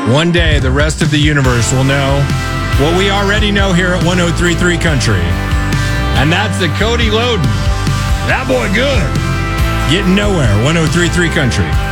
One day, the rest of the universe will know what we already know here at 103.3 Country. And that's that Cody Loden, that boy good, getting nowhere, 103.3 Country.